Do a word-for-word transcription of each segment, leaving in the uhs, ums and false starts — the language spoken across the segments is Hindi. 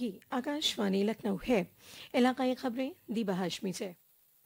ये आकाशवाणी लखनऊ है। इलाकाई खबरें दीबा हाशमी से।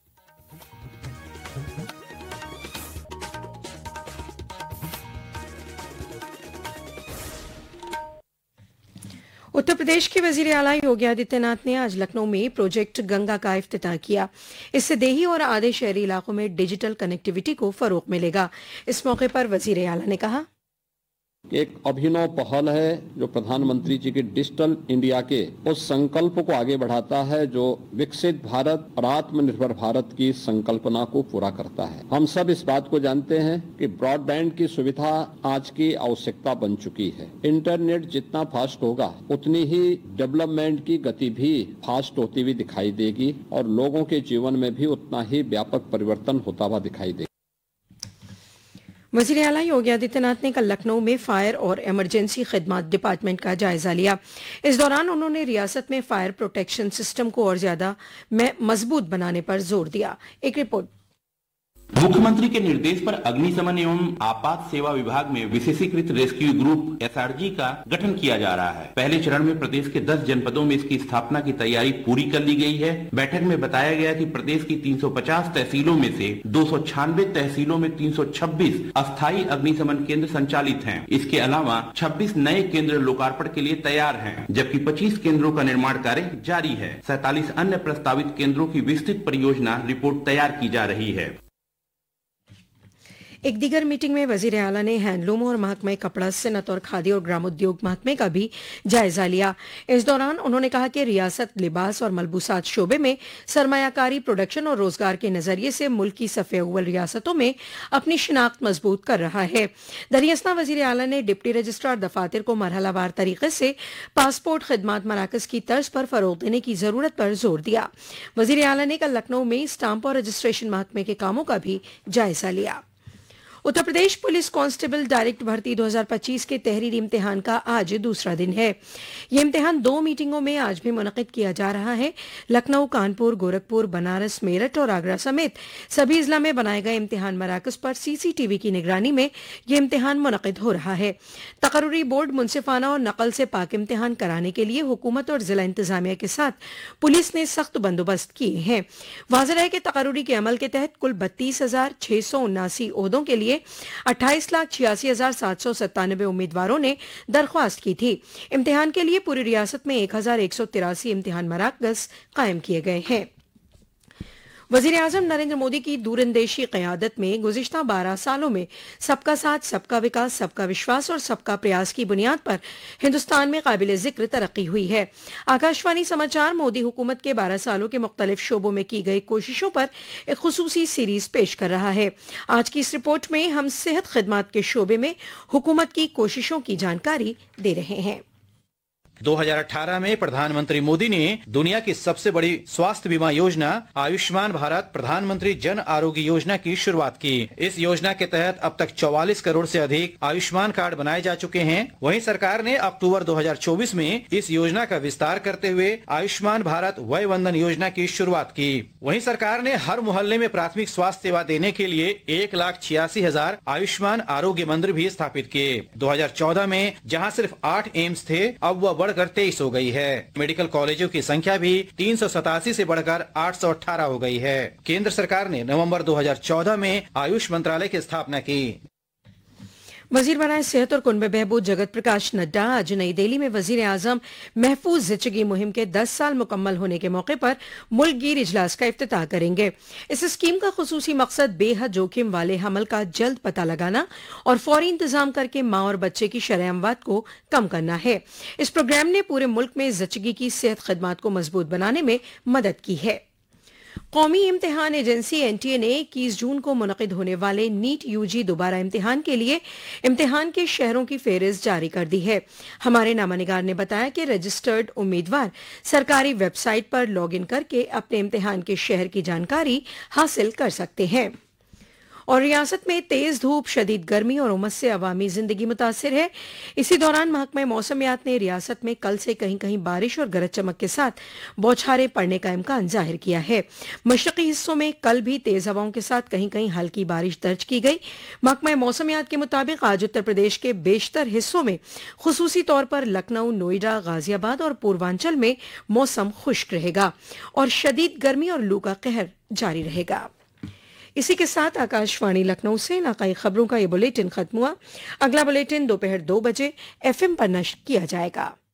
उत्तर प्रदेश के वजीर आला योगी आदित्यनाथ ने आज लखनऊ में प्रोजेक्ट गंगा का इफ्तिताह किया। इससे देही और आधे शहरी इलाकों में डिजिटल कनेक्टिविटी को फरोग मिलेगा। इस मौके पर वजीर आला ने कहा, एक अभिनव पहल है जो प्रधानमंत्री जी के डिजिटल इंडिया के उस संकल्प को आगे बढ़ाता है जो विकसित भारत और आत्मनिर्भर भारत की संकल्पना को पूरा करता है। हम सब इस बात को जानते हैं कि ब्रॉडबैंड की सुविधा आज की आवश्यकता बन चुकी है। इंटरनेट जितना फास्ट होगा उतनी ही डेवलपमेंट की गति भी फास्ट होती हुई दिखाई देगी और लोगों के जीवन में भी उतना ही व्यापक परिवर्तन होता हुआ दिखाई देगा। वज़ीर आला योगी आदित्यनाथ ने कल लखनऊ में फायर और इमरजेंसी खिदमत डिपार्टमेंट का जायजा लिया। इस दौरान उन्होंने रियासत में फायर प्रोटेक्शन सिस्टम को और ज्यादा मजबूत बनाने पर जोर दिया। एक रिपोर्ट। मुख्यमंत्री के निर्देश पर अग्निशमन एवं आपात सेवा विभाग में विशेषीकृत rescue group S R G का गठन किया जा रहा है। पहले चरण में प्रदेश के दस जनपदों में इसकी स्थापना की तैयारी पूरी कर ली गई है। बैठक में बताया गया कि प्रदेश की तीन सौ पचास तहसीलों में से दो सौ छियानवे तहसीलों में तीन सौ छब्बीस अस्थायी अग्निशमन केंद्र संचालित हैं। इसके अलावा छब्बीस नए केंद्र लोकार्पण के लिए तैयार हैं, जबकि पच्चीस केंद्रों का निर्माण कार्य जारी है। सैतालीस अन्य प्रस्तावित केंद्रों की विस्तृत परियोजना रिपोर्ट तैयार की जा रही है। एक दीगर मीटिंग में वजीर आला ने हैंडलूम और महकमे कपड़ा, सनत और खादी और ग्रामोद्योग महकमे का भी जायजा लिया। इस दौरान उन्होंने कहा कि रियासत लिबास और मलबूसात शोबे में सरमायाकारी, प्रोडक्शन और रोजगार के नजरिए से मुल्क की सफ़े अव्वल रियासतों में अपनी शिनाख्त मजबूत कर रहा है। दरियासना वजीर आला ने डिप्टी रजिस्ट्रार दफातर को मरहलावार तरीके से पासपोर्ट खिदमत मराकज की तर्ज पर फरोग देने की जरूरत पर जोर दिया। वजीर आला ने कल लखनऊ में स्टाम्प और रजिस्ट्रेशन महकमे के कामों का भी जायजा लिया। Uttar Pradesh police constable direct भर्ती दो हज़ार पच्चीस के तहरीरी इम्तिहान का आज दूसरा दिन है। यह इम्तिहान दो मीटिंगों में आज भी मुनक़िद किया जा रहा है। लखनऊ, कानपुर, गोरखपुर, बनारस, मेरठ और आगरा समेत सभी जिला में बनाए गए इम्तिहान मराकज पर सीसीटीवी की निगरानी में यह इम्तिहान मुनक़िद हो रहा है। तकर्रुरी बोर्ड मुनसिफाना और नकल से पाक इम्तिहान कराने के लिए हुकूमत और जिला इंतजामिया के साथ पुलिस ने सख्त बंदोबस्त किए हैं। वाज़ेह है कि तकर्रुरी के अमल के तहत कुल बत्तीस हजार छह सौ उन्नासी ओहदों के लिए अट्ठाईस लाख छियासी हजार सात सौ सत्तानबे उम्मीदवारों ने दरख्वास्त की थी। इम्तिहान के लिए पूरी रियासत में एक हजार एक सौ तिरासी इम्तिहान मराकज़ कायम किए गए हैं। वज़ीर आज़म नरेंद्र मोदी की दूरंदेशी क़यादत में गुज़िश्ता बारह सालों में सबका साथ, सबका विकास, सबका विश्वास और सबका प्रयास की बुनियाद पर हिंदुस्तान में काबिल ज़िक्र तरक्की हुई है। आकाशवाणी समाचार मोदी हुकूमत के बारह सालों के मुख्तलिफ शोबों में की गई कोशिशों पर एक खुसूसी सीरीज पेश कर रहा है। आज की इस रिपोर्ट में हम सेहत खिदमत के शोबे में हुकूमत की कोशिशों की जानकारी दे रहे हैं। दो हज़ार अठारह में प्रधानमंत्री मोदी ने दुनिया की सबसे बड़ी स्वास्थ्य बीमा योजना आयुष्मान भारत प्रधानमंत्री जन आरोग्य योजना की शुरुआत की। इस योजना के तहत अब तक चौवालीस करोड़ से अधिक आयुष्मान कार्ड बनाए जा चुके हैं। वहीं सरकार ने अक्टूबर दो हज़ार चौबीस में इस योजना का विस्तार करते हुए आयुष्मान भारत वय वंदन योजना की शुरुआत की। वहीं सरकार ने हर मोहल्ले में प्राथमिक स्वास्थ्य सेवा देने के लिए एक लाख छियासी हजार आयुष्मान आरोग्य मंदिर भी स्थापित किए। दो हज़ार चौदह में जहाँ सिर्फ आठ एम्स थे, अब वह बढ़कर तेईस हो गई है। मेडिकल कॉलेजों की संख्या भी तीन सौ सतासी से बढ़कर आठ सौ अठारह हो गई है। केंद्र सरकार ने नवंबर दो हज़ार चौदह में आयुष मंत्रालय की स्थापना की। वजीर बराए सेहत और कुनबे बहबूद जगत प्रकाश नड्डा आज नई दिल्ली में वजीर आजम महफूज जिंदगी मुहिम के दस साल मुकम्मल होने के मौके पर मुल्क गिर इजलास का इफ्तिताह करेंगे। इस स्कीम का खुसूसी मकसद बेहद जोखिम वाले हमल का जल्द पता लगाना और फौरी इंतजाम करके माँ और बच्चे की शरह अमवात को कम करना है। इस प्रोग्राम ने पूरे मुल्क में जच्चगी की सेहत खदमात को मजबूत बनाने में मदद की है। कौमी इम्तिहान एजेंसी एनटीए ने इक्कीस जून को मुनक़िद होने वाले नीट यूजी दोबारा इम्तिहान के लिए इम्तिहान के शहरों की फेहरिस्त जारी कर दी है। हमारे नामानिगार ने बताया कि रजिस्टर्ड उम्मीदवार सरकारी वेबसाइट पर लॉग इन करके अपने इम्तिहान के शहर की जानकारी हासिल कर सकते हैं। और रियासत में तेज धूप, शदीद गर्मी और उमस से अवामी जिंदगी मुतासिर है। इसी दौरान महकमा मौसमियात ने रियासत में कल से कहीं कहीं बारिश और गरज चमक के साथ बौछारें पड़ने का इम्कान जाहिर किया है। मशरकी हिस्सों में कल भी तेज हवाओं के साथ कहीं कहीं हल्की बारिश दर्ज की गई। महकमा मौसमियात के मुताबिक आज उत्तर प्रदेश के बेशतर हिस्सों में, खुसूसी तौर पर लखनऊ, नोएडा, गाजियाबाद और पूर्वांचल में मौसम खुश्क रहेगा और शदीद गर्मी और लू का कहर जारी रहेगा। इसी के साथ आकाशवाणी लखनऊ से इलाकाई खबरों का ये बुलेटिन खत्म हुआ। अगला बुलेटिन दोपहर दो बजे एफएम पर नश्र किया जाएगा।